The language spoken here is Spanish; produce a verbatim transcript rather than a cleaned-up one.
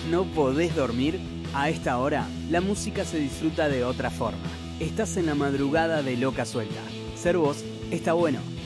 ¿No podés dormir? A esta hora, la música se disfruta de otra forma. Estás en la madrugada de Loca Suelta. Ser vos está bueno.